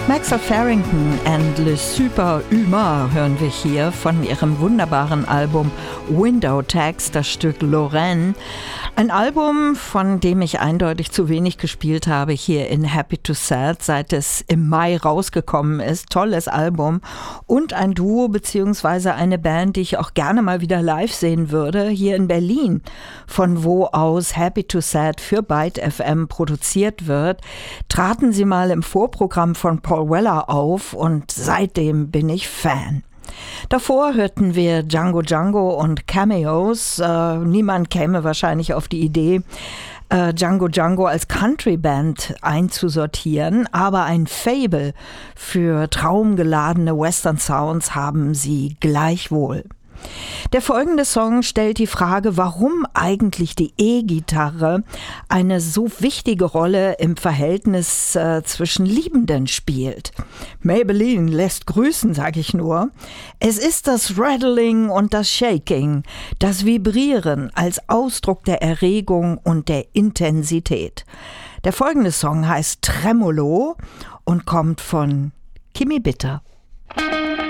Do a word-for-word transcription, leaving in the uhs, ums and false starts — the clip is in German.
Maxwell Farrington and Le Super Humain hören wir hier von ihrem wunderbaren Album Window Tags, das Stück Lorraine. Ein Album, von dem ich eindeutig zu wenig gespielt habe hier in Happy to Sad, seit es im Mai rausgekommen ist. Tolles Album und ein Duo bzw. eine Band, die ich auch gerne mal wieder live sehen würde, hier in Berlin, von wo aus Happy to Sad für Byte F M produziert wird. Traten sie mal im Vorprogramm von Paul Weller auf und seitdem bin ich Fan. Davor hörten wir Django Django und Cameos. Äh, niemand käme wahrscheinlich auf die Idee, äh, Django Django als Country-Band einzusortieren, aber ein Faible für traumgeladene Western-Sounds haben sie gleichwohl. Der folgende Song stellt die Frage, warum eigentlich die E-Gitarre eine so wichtige Rolle im Verhältnis äh, zwischen Liebenden spielt. Maybelline lässt grüßen, sage ich nur. Es ist das Rattling und das Shaking, das Vibrieren als Ausdruck der Erregung und der Intensität. Der folgende Song heißt Tremolo und kommt von Kimi Bitter.